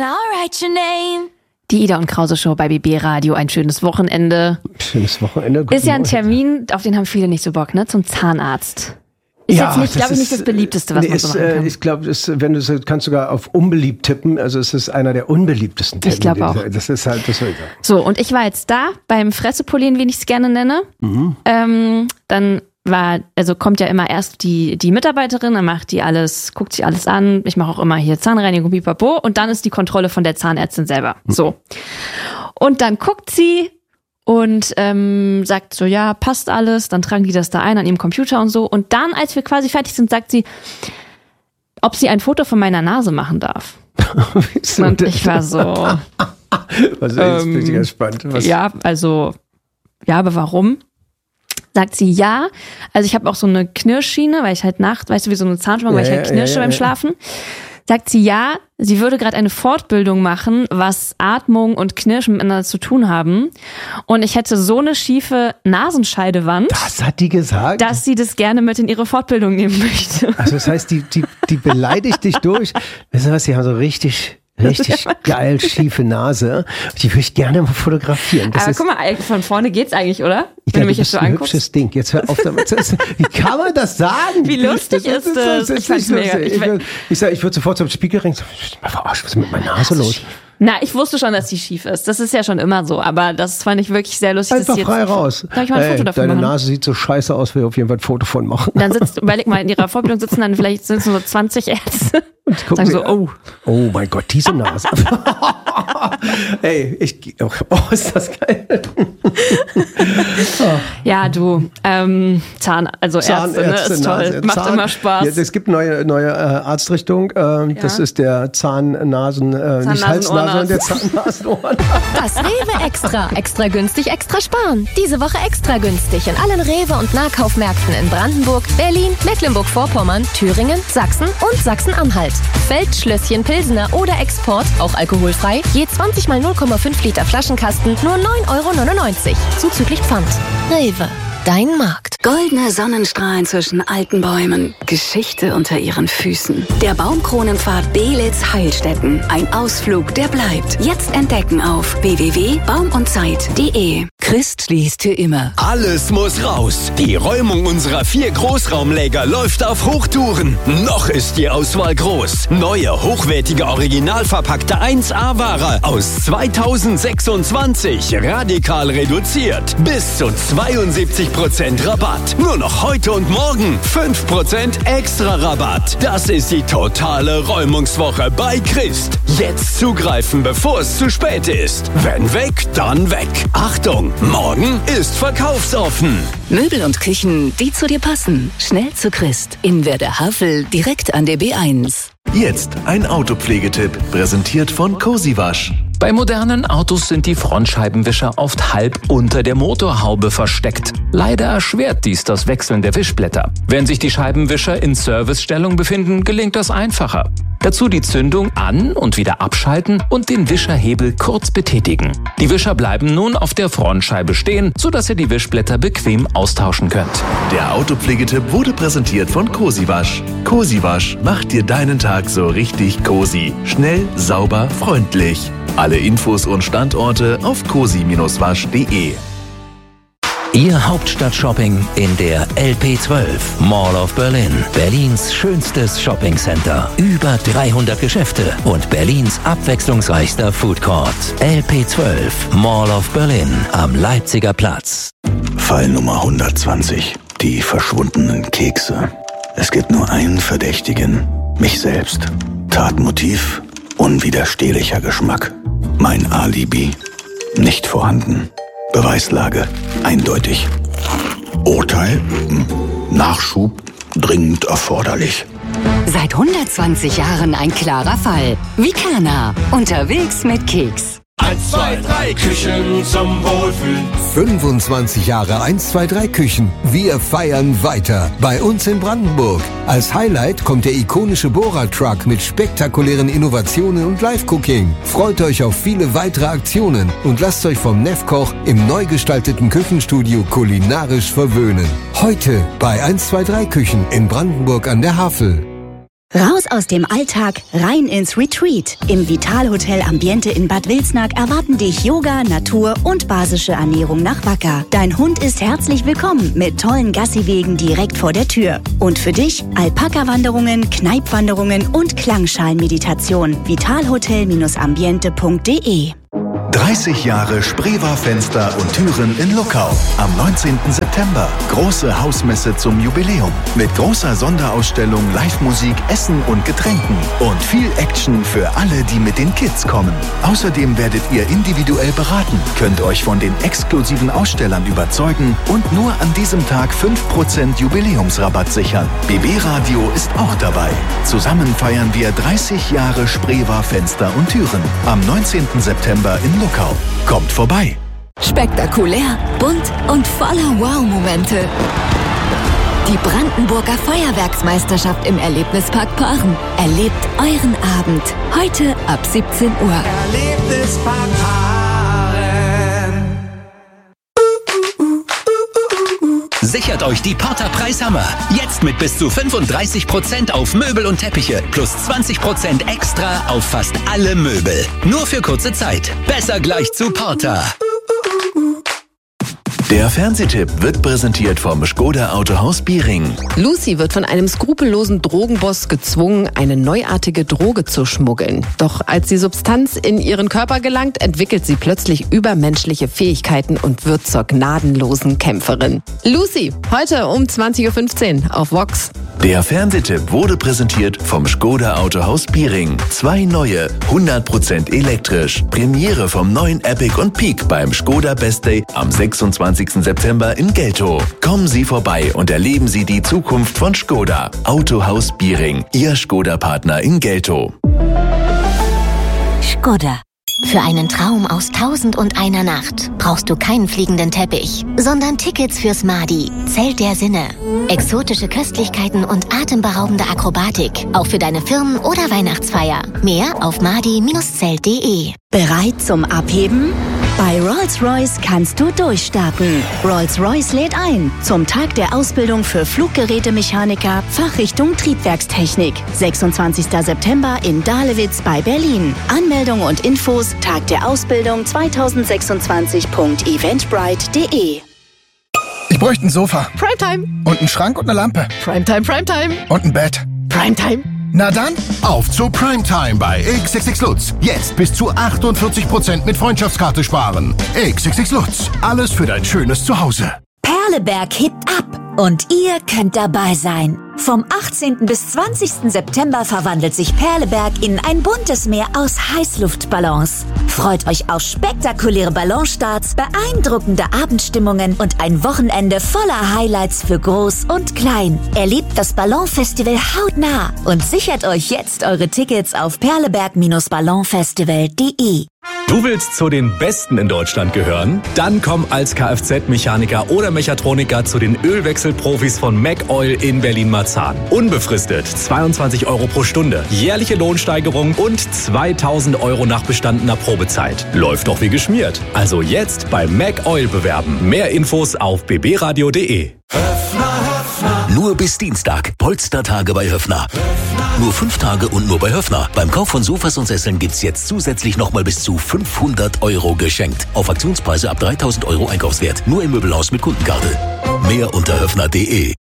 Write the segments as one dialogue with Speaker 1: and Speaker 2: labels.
Speaker 1: Die Ida und Krause Show bei BB Radio. Ein schönes Wochenende.
Speaker 2: Schönes Wochenende. Guten
Speaker 1: Ist ja ein
Speaker 2: Morgen.
Speaker 1: Termin, auf den haben viele nicht so Bock, ne? Zum Zahnarzt. Ist
Speaker 2: Ja,
Speaker 1: jetzt nicht, glaube ich, nicht das beliebteste, was man so machen kann.
Speaker 2: Ich glaube, wenn du kannst sogar auf unbeliebt tippen. Also es ist einer der unbeliebtesten Termine.
Speaker 1: Ich glaube auch.
Speaker 2: Das ist halt, das soll ich sagen.
Speaker 1: So, und ich war jetzt da beim Fressepolieren, wie ich es gerne nenne. Dann kommt ja immer erst die Mitarbeiterin, dann macht die alles, guckt sich alles an. Ich mache auch immer hier Zahnreinigung, pipapo. Und dann ist die Kontrolle von der Zahnärztin selber. So. Und dann guckt sie und sagt so, ja, passt alles. Dann tragen die das da ein an ihrem Computer und so. Und dann, als wir quasi fertig sind, sagt sie, ob sie ein Foto von meiner Nase machen darf. Und ich war so...
Speaker 2: Was jetzt bin ich gespannt.
Speaker 1: Ja, aber warum? Sagt sie ja. Also ich habe auch so eine Knirschschiene, weil ich halt weißt du, wie so eine Zahnspange, weil ich halt knirsche beim Schlafen. Sagt sie ja, sie würde gerade eine Fortbildung machen, was Atmung und Knirschen miteinander zu tun haben. Und ich hätte so eine schiefe Nasenscheidewand.
Speaker 2: Das hat die gesagt?
Speaker 1: Dass sie das gerne mit in ihre Fortbildung nehmen möchte.
Speaker 2: Also das heißt, die beleidigt dich durch. Weißt du was, die haben so richtig geil schiefe Nase. Die würde ich gerne mal fotografieren.
Speaker 1: Aber guck mal, von vorne geht's eigentlich, oder? Wenn du mich jetzt so
Speaker 2: ein
Speaker 1: anguckst.
Speaker 2: Hübsches Ding. Jetzt hör auf damit. Wie kann man das sagen?
Speaker 1: Wie lustig ist das?
Speaker 2: Ich fand's mega. Ich würde sofort zum Spiegel rennen. Was ist mit meiner Nase los?
Speaker 1: Na, ich wusste schon, dass die schief ist. Das ist ja schon immer so. Aber das fand ich wirklich sehr lustig.
Speaker 2: Einfach frei raus.
Speaker 1: Darf ich mal ein Foto davon
Speaker 2: deine
Speaker 1: machen?
Speaker 2: Nase sieht so scheiße aus, will auf jeden Fall ein Foto von machen.
Speaker 1: Dann überleg mal, in ihrer Fortbildung sitzen dann vielleicht so 20 Ärzte. Und sagen so,
Speaker 2: oh mein Gott, diese Nase. Ey, ist das geil.
Speaker 1: Ja, du, Ärzte, ne, ist toll. Macht immer Spaß.
Speaker 2: Ja, es gibt neue Arztrichtung. Das ist der nicht Hals-Nase, der Zahn-Nasen-Ohren.
Speaker 3: Das Rewe Extra. Extra günstig, extra sparen. Diese Woche extra günstig in allen Rewe- und Nahkaufmärkten in Brandenburg, Berlin, Mecklenburg-Vorpommern, Thüringen, Sachsen und Sachsen-Anhalt. Feldschlösschen, Pilsener oder Export, auch alkoholfrei, je 20 mal 0,5 Liter Flaschenkasten, nur 9,99 €. Zuzüglich Pfand. Rewe. Dein Markt.
Speaker 4: Goldene Sonnenstrahlen zwischen alten Bäumen. Geschichte unter ihren Füßen. Der Baumkronenpfad Belitz-Heilstätten. Ein Ausflug, der bleibt. Jetzt entdecken auf www.baumundzeit.de. Christ liest für immer.
Speaker 5: Alles muss raus. Die Räumung unserer 4 Großraumläger läuft auf Hochtouren. Noch ist die Auswahl groß. Neue, hochwertige, original verpackte 1A-Ware aus 2026. Radikal reduziert. Bis zu 72% Rabatt. Nur noch heute und morgen 5% extra Rabatt. Das ist die totale Räumungswoche bei Christ. Jetzt zugreifen, bevor es zu spät ist. Wenn weg, dann weg. Achtung, morgen ist verkaufsoffen.
Speaker 4: Möbel und Küchen, die zu dir passen. Schnell zu Christ. In Werder-Havel, direkt an der B1.
Speaker 6: Jetzt ein Autopflegetipp, präsentiert von Cozy Wasch.
Speaker 7: Bei modernen Autos sind die Frontscheibenwischer oft halb unter der Motorhaube versteckt. Leider erschwert dies das Wechseln der Wischblätter. Wenn sich die Scheibenwischer in Servicestellung befinden, gelingt das einfacher. Dazu die Zündung an- und wieder abschalten und den Wischerhebel kurz betätigen. Die Wischer bleiben nun auf der Frontscheibe stehen, sodass ihr die Wischblätter bequem austauschen könnt.
Speaker 6: Der Autopflegetipp wurde präsentiert von Cozy Wasch. Cozy Wasch macht dir deinen Tag so richtig cozy. Schnell, sauber, freundlich. Alle Infos und Standorte auf cozy-wasch.de.
Speaker 8: Ihr Hauptstadt-Shopping in der LP12 Mall of Berlin. Berlins schönstes Shoppingcenter. Über 300 Geschäfte und Berlins abwechslungsreichster Foodcourt. LP12 Mall of Berlin am Leipziger Platz.
Speaker 9: Fall Nummer 120. Die verschwundenen Kekse. Es gibt nur einen Verdächtigen. Mich selbst. Tatmotiv. Unwiderstehlicher Geschmack. Mein Alibi. Nicht vorhanden. Beweislage eindeutig. Urteil? Nachschub dringend erforderlich.
Speaker 4: Seit 120 Jahren ein klarer Fall. Vicana. Unterwegs mit Keks.
Speaker 5: 1, 2, 3 Küchen zum Wohlfühlen.
Speaker 10: 25 Jahre 1, 2, 3 Küchen. Wir feiern weiter. Bei uns in Brandenburg. Als Highlight kommt der ikonische Bohrer-Truck mit spektakulären Innovationen und Live-Cooking. Freut euch auf viele weitere Aktionen und lasst euch vom Nefkoch im neu gestalteten Küchenstudio kulinarisch verwöhnen. Heute bei 1, 2, 3 Küchen in Brandenburg an der Havel.
Speaker 11: Raus aus dem Alltag, rein ins Retreat. Im Vitalhotel Ambiente in Bad Wilsnack erwarten dich Yoga, Natur und basische Ernährung nach Wacker. Dein Hund ist herzlich willkommen mit tollen Gassiwegen direkt vor der Tür. Und für dich Alpaka-Wanderungen, Kneipwanderungen und Klangschalenmeditation. vitalhotel-ambiente.de
Speaker 6: 30 Jahre Spreewar Fenster und Türen in Luckau. Am 19. September. Große Hausmesse zum Jubiläum. Mit großer Sonderausstellung, Live-Musik, Essen und Getränken. Und viel Action für alle, die mit den Kids kommen. Außerdem werdet ihr individuell beraten, könnt euch von den exklusiven Ausstellern überzeugen und nur an diesem Tag 5% Jubiläumsrabatt sichern. BB Radio ist auch dabei. Zusammen feiern wir 30 Jahre Spreewar Fenster und Türen. Am 19. September in Luckau. Kommt vorbei.
Speaker 4: Spektakulär, bunt und voller Wow-Momente. Die Brandenburger Feuerwerksmeisterschaft im Erlebnispark Paaren. Erlebt euren Abend. Heute ab 17 Uhr.
Speaker 12: Erlebnispark Paaren.
Speaker 8: Sichert euch die Porter Preishammer. Jetzt mit bis zu 35% auf Möbel und Teppiche plus 20% extra auf fast alle Möbel. Nur für kurze Zeit. Besser gleich zu Porter.
Speaker 6: Der Fernsehtipp wird präsentiert vom Škoda Autohaus Biering.
Speaker 13: Lucy wird von einem skrupellosen Drogenboss gezwungen, eine neuartige Droge zu schmuggeln. Doch als die Substanz in ihren Körper gelangt, entwickelt sie plötzlich übermenschliche Fähigkeiten und wird zur gnadenlosen Kämpferin. Lucy, heute um 20.15 Uhr auf Vox.
Speaker 6: Der Fernsehtipp wurde präsentiert vom Škoda Autohaus Biering. 2 neue, 100% elektrisch. Premiere vom neuen Epic und Peak beim Škoda Best Day am 26. September in Geltow. Kommen Sie vorbei und erleben Sie die Zukunft von Škoda. Autohaus Biering, Ihr Škoda-Partner in Geltow.
Speaker 14: Škoda. Für einen Traum aus 1001 Nacht brauchst du keinen fliegenden Teppich, sondern Tickets fürs Madi, Zelt der Sinne. Exotische Köstlichkeiten und atemberaubende Akrobatik, auch für deine Firmen- oder Weihnachtsfeier. Mehr auf madi-zelt.de.
Speaker 11: Bereit zum Abheben? Bei Rolls-Royce kannst du durchstarten. Rolls-Royce lädt ein zum Tag der Ausbildung für Fluggerätemechaniker, Fachrichtung Triebwerkstechnik. 26. September in Dahlewitz bei Berlin. Anmeldung und Infos Tag der Ausbildung 2026.eventbrite.de.
Speaker 15: Ich bräuchte ein Sofa.
Speaker 13: Primetime.
Speaker 15: Und einen Schrank und eine Lampe.
Speaker 13: Primetime, Primetime.
Speaker 15: Und ein Bett.
Speaker 13: Primetime.
Speaker 15: Na dann, auf zu Primetime bei XXX Lutz. Jetzt bis zu 48% mit Freundschaftskarte sparen. XXX Lutz. Alles für dein schönes Zuhause.
Speaker 16: Perleberg hebt ab und ihr könnt dabei sein. Vom 18. bis 20. September verwandelt sich Perleberg in ein buntes Meer aus Heißluftballons. Freut euch auf spektakuläre Ballonstarts, beeindruckende Abendstimmungen und ein Wochenende voller Highlights für Groß und Klein. Erlebt das Ballonfestival hautnah und sichert euch jetzt eure Tickets auf perleberg-ballonfestival.de.
Speaker 17: Du willst zu den Besten in Deutschland gehören? Dann komm als Kfz-Mechaniker oder Mechatroniker zu den Ölwechselprofis von MacOil in Berlin-Marzahn. Unbefristet 22 € pro Stunde, jährliche Lohnsteigerung und 2.000 € nach bestandener Probezeit. Läuft doch wie geschmiert. Also jetzt bei MacOil bewerben. Mehr Infos auf bbradio.de.
Speaker 8: Nur bis Dienstag. Polstertage bei Höffner. Nur 5 Tage und nur bei Höffner. Beim Kauf von Sofas und Sesseln gibt's jetzt zusätzlich nochmal bis zu 500 € geschenkt. Auf Aktionspreise ab 3.000 € Einkaufswert. Nur im Möbelhaus mit Kundenkarte. Mehr unter höffner.de.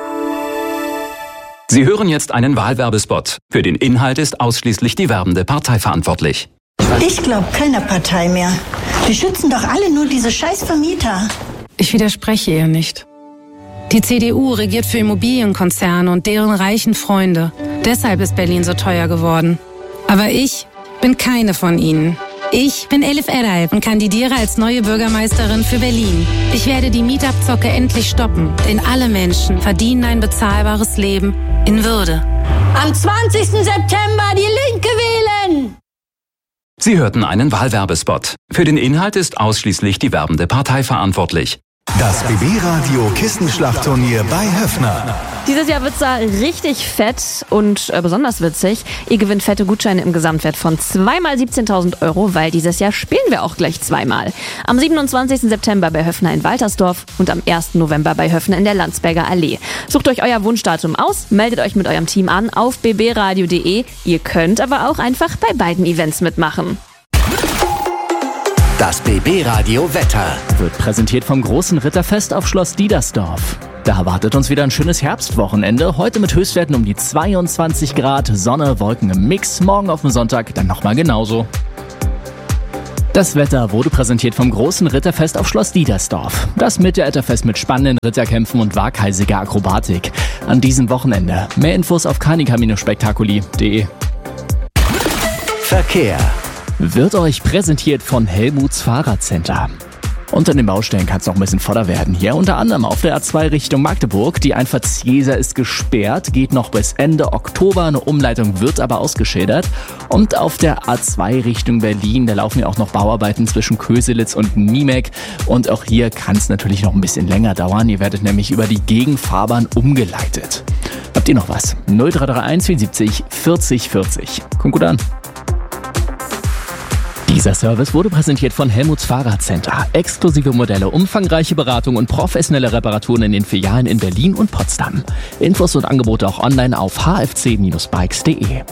Speaker 7: Sie hören jetzt einen Wahlwerbespot. Für den Inhalt ist ausschließlich die werbende Partei verantwortlich.
Speaker 18: Ich glaube keiner Partei mehr. Die schützen doch alle nur diese scheiß Vermieter.
Speaker 19: Ich widerspreche ihr nicht. Die CDU regiert für Immobilienkonzerne und deren reichen Freunde. Deshalb ist Berlin so teuer geworden. Aber ich bin keine von ihnen. Ich bin Elif Eray und kandidiere als neue Bürgermeisterin für Berlin. Ich werde die Mietabzocke endlich stoppen, denn alle Menschen verdienen ein bezahlbares Leben in Würde.
Speaker 18: Am 20. September die Linke wählen!
Speaker 7: Sie hörten einen Wahlwerbespot. Für den Inhalt ist ausschließlich die werbende Partei verantwortlich.
Speaker 6: Das BB-Radio Kissenschlachtturnier bei Höffner.
Speaker 1: Dieses Jahr wird's da richtig fett und besonders witzig. Ihr gewinnt fette Gutscheine im Gesamtwert von 2-mal 17.000 €, weil dieses Jahr spielen wir auch gleich zweimal. Am 27. September bei Höffner in Waltersdorf und am 1. November bei Höffner in der Landsberger Allee. Sucht euch euer Wunschdatum aus, meldet euch mit eurem Team an auf bbradio.de. Ihr könnt aber auch einfach bei beiden Events mitmachen.
Speaker 8: Das BB-Radio Wetter
Speaker 20: wird präsentiert vom großen Ritterfest auf Schloss Diedersdorf. Da erwartet uns wieder ein schönes Herbstwochenende. Heute mit Höchstwerten um die 22 Grad, Sonne, Wolken im Mix. Morgen auf dem Sonntag dann nochmal genauso. Das Wetter wurde präsentiert vom großen Ritterfest auf Schloss Diedersdorf. Das Mittelalterfest mit spannenden Ritterkämpfen und waghalsiger Akrobatik. An diesem Wochenende. Mehr Infos auf canica-spektakuli.de.
Speaker 8: Verkehr
Speaker 20: wird euch präsentiert von Helmuts Fahrradcenter. Unter den Baustellen kann es noch ein bisschen voller werden. Hier unter anderem auf der A2 Richtung Magdeburg. Die Einfahrt Zieser ist gesperrt, geht noch bis Ende Oktober. Eine Umleitung wird aber ausgeschildert. Und auf der A2 Richtung Berlin, da laufen ja auch noch Bauarbeiten zwischen Köselitz und Niemek. Und auch hier kann es natürlich noch ein bisschen länger dauern. Ihr werdet nämlich über die Gegenfahrbahn umgeleitet. Habt ihr noch was? 0331 74 40 40. Kommt gut an. Dieser Service wurde präsentiert von Helmuts Fahrradcenter. Exklusive Modelle, umfangreiche Beratung und professionelle Reparaturen in den Filialen in Berlin und Potsdam. Infos und Angebote auch online auf hfc-bikes.de.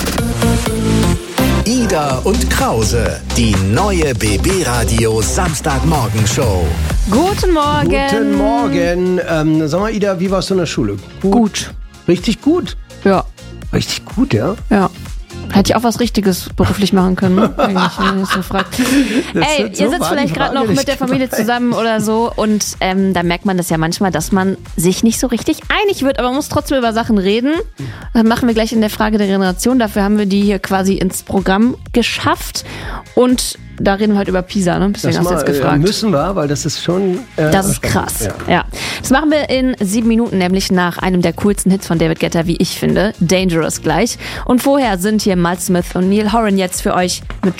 Speaker 6: Ida und Krause, die neue BB-Radio Samstagmorgenshow.
Speaker 1: Guten Morgen.
Speaker 2: Guten Morgen. Sag mal, Ida, wie warst du in der Schule?
Speaker 1: Gut.
Speaker 2: Richtig gut?
Speaker 1: Ja.
Speaker 2: Richtig gut, ja?
Speaker 1: Ja. Hätte ich auch was Richtiges beruflich machen können, ne? Eigentlich, wenn ich so fragt. Ey, ihr sitzt vielleicht gerade noch mit der Familie zusammen oder so und da merkt man das ja manchmal, dass man sich nicht so richtig einig wird, aber man muss trotzdem über Sachen reden. Das machen wir gleich in der Frage der Generation. Dafür haben wir die hier quasi ins Programm geschafft und da reden wir heute über Pisa, ne? Deswegen hast du jetzt gefragt.
Speaker 2: Müssen wir, weil das ist schon...
Speaker 1: das ist krass, ja. Das machen wir in 7 Minuten, nämlich nach einem der coolsten Hits von David Guetta, wie ich finde. Dangerous gleich. Und vorher sind hier Mal Smith und Neil Horan jetzt für euch mit